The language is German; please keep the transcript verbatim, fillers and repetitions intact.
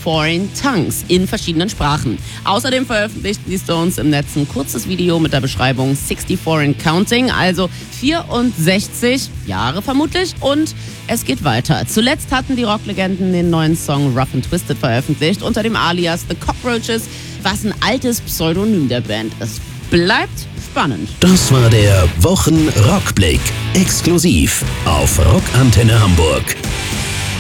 Foreign Tongues in verschiedenen Sprachen. Außerdem veröffentlichten die Stones im Netz ein kurzes Video mit der Beschreibung sixty-four and Counting, also vierundsechzig Jahre vermutlich. Und es geht weiter. Zuletzt hatten die Rocklegenden den neuen Song Rough and Twisted veröffentlicht unter dem Alias The Cockroaches, was ein altes Pseudonym der Band ist. Bleibt spannend. Das war der Wochen-Rockblick. Exklusiv auf Rockantenne Hamburg.